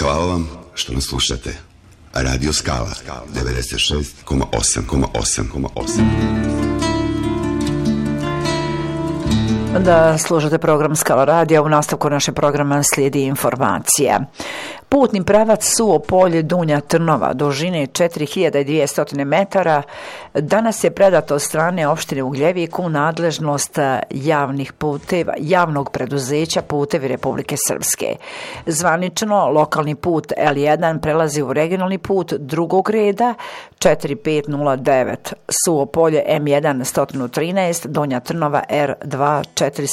Hvala vam što nas slušate. Radio Skala 96,8. Da slušate program Skala radija, u nastavku našeg programa slijedi informacija. Putni pravac Suvo polje Dunja Trnova dužine 4200 metara danas je predat od strane opštine Ugljevik u nadležnost javnog preduzeća Putevi Republike Srpske. Zvanično lokalni put L1 prelazi u regionalni put drugog reda 4509 Suvo polje M1 113 Donja Trnova R2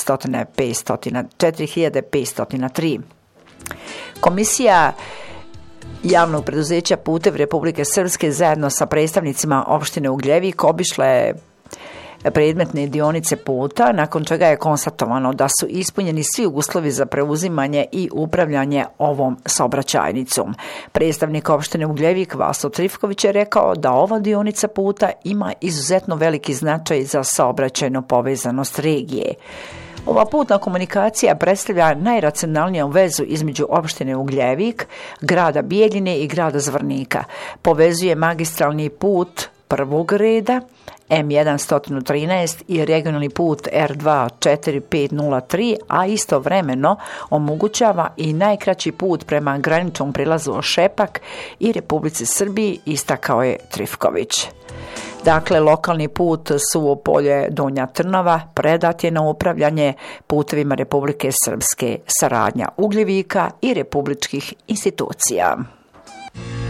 4503. Komisija javnog preduzeća Putevi Republike Srpske zajedno sa predstavnicima opštine Ugljevik obišla je predmetne dionice puta, nakon čega je konstatovano da su ispunjeni svi uslovi za preuzimanje i upravljanje ovom saobraćajnicom. Predstavnik opštine Ugljevik Vaso Trifković je rekao da ova dionica puta ima izuzetno veliki značaj za saobraćajnu povezanost regije. Ova putna komunikacija predstavlja najracionalniju vezu između opštine Ugljevik, grada Bijeljine i grada Zvornika. Povezuje magistralni put prvog reda M1 113 i regionalni put R2 4503, a istovremeno omogućava i najkraći put prema graničnom prilazu Šepak i Republici Srbiji, istakao je Trifković. Dakle, lokalni put Suvo polje Donja Trnova predat je na upravljanje Putevima Republike Srpske, saradnja Ugljevika i republičkih institucija.